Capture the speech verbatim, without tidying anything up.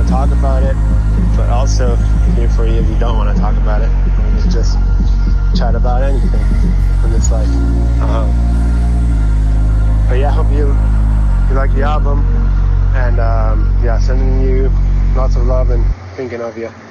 want to talk about it, but also here for you if you don't want to talk about it. And it's just chat about anything in this life. Um, but yeah, I hope you, you like the album, and um, yeah, sending you lots of love and thinking of you.